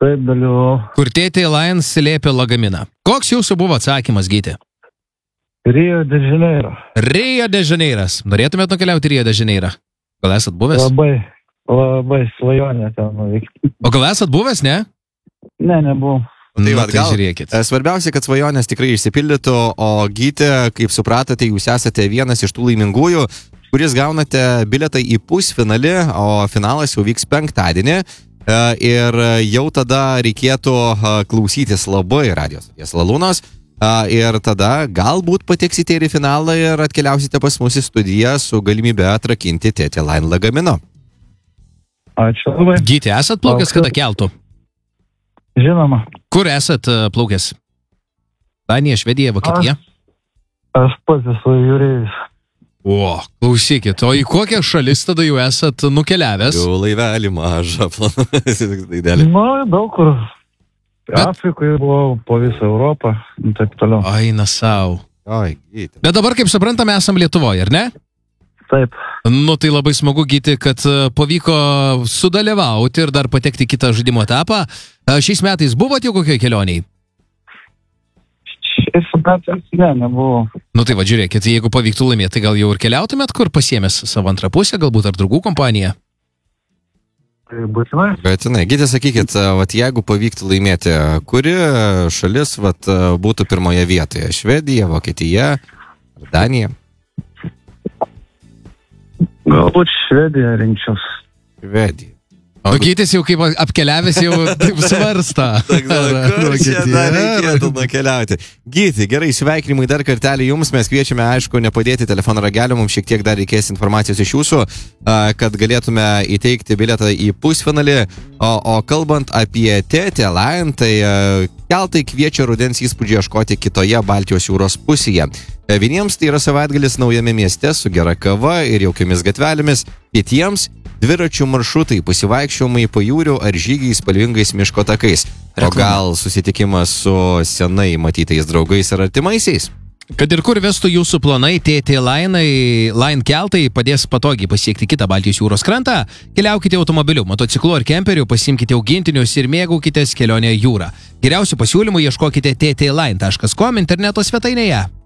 Taip, dalyvau. Kur tėtė Lion slėpė lagaminą. Koks jūsų buvo atsakymas, Gyti? Rio de Janeiro. Rio de Janeiras. Norėtumėt nukeliauti į Rio de Janeirą? Gal esat buvęs? Labai svajonė ten nuvykti. O gal esat buvęs, ne? Ne, nebuvau. Tai va, gal, žiūrėkit. Svarbiausia, kad svajonės tikrai išsipildytų, o Gyti, kaip supratote, jūs esate vienas iš tų laimingųjų, kuris gaunate bilietą į pusfinalį, o finalas jau vyks penktadienį. Ir jau tada reikėtų klausytis labai radijos stoties Lalūnos. Ir tada galbūt pateksite ir į finalą ir atkeliausite pas mus į studiją su galimybė atrakinti tėtė Lion lagamino. Ačiū labai. Gyti, esat plaukęs kada keltu? Žinoma. Kur esat plaukęs? Danija, Švedija, Vokietija? Aš pats esu jūreivis. O, klausykit, o į kokią šalis tada jau esat nukeliavęs? Jau laivelį mažą planuoju. Daug kur. Afrikoje buvau, po visą Europą, taip toliau. Aina sau. Oi, Gyti. Bet dabar, kaip suprantam, esam Lietuvoje, ar ne? Taip. Nu, tai labai smagu, Gyti, kad pavyko sudalyvauti ir dar patekti į kitą žaidimo etapą. Šiais metais buvote jau kokioje kelionėje? Šiais metais nebuvau. Nu tai va, žiūrėkit, jeigu pavyktų laimėti, tai gal jau ir keliautumėt, kur pasiėmęs savo antrą pusę, galbūt ar draugų kompaniją? Būtinai. Būtinai. Gyti, sakykit, vat, jeigu pavyktų laimėti, kuri šalis vat, būtų pirmoje vietoje? Švedija, Vokietija ar Danija? Galbūt Švedija rinkčiaus. Švedija. O Gytis jau kaip apkeliavęs jau taip svarsta. Kur čia dar reikėtų nukeliauti? Gyti, gerai, sveikinimai dar kartelį jums. Mes kviečiame, aišku, nepadėti telefono ragelio. Mums šiek tiek dar reikės informacijos iš jūsų, kad galėtume įteikti bilietą į pusfinalį. O kalbant apie tėtę Lion, tai keltai kviečia rudens įspūdžių ieškoti kitoje Baltijos jūros pusėje. Vieniems tai yra savaitgalis naujame mieste su gera kava ir jaukiomis gatvelėmis. Kitiems dviračių maršrutai, pasivaikščiojimai pajūriu ar žygiai spalvingais miško takais. O gal susitikimas su senai matytais draugais ar artimaisiais? Kad ir kur vestų jūsų planai, tėtė Lion keltai padės patogiai pasiekti kitą Baltijos jūros krantą. Keliaukite automobiliu, motociklu ar kemperiu, pasiimkite augintinius ir mėgaukitės kelionę jūrą. Geriausių pasiūlymų ieškokite ttlion.com interneto svetainėje.